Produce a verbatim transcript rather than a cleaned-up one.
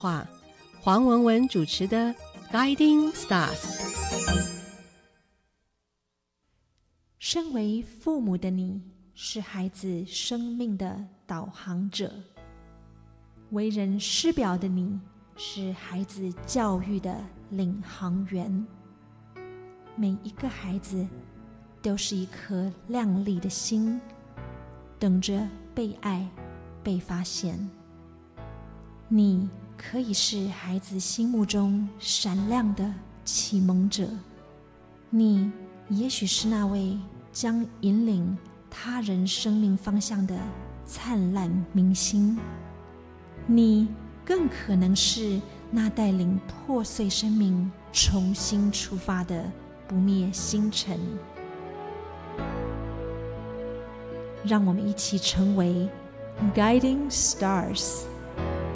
话黄文文主持的 Guiding Stars。 身为父母的你，是孩子生命的导航者；为人师表的你，是孩子教育的领航员。每一个孩子都是一颗亮丽的心，等着被爱、被发现。你可以是孩子心目中闪亮的启蒙者，你也许是那位将引领他人生命方向的灿烂明星，你更可能是那带领破碎生命重新出发的不灭星辰。让我们一起成为 Guiding Stars。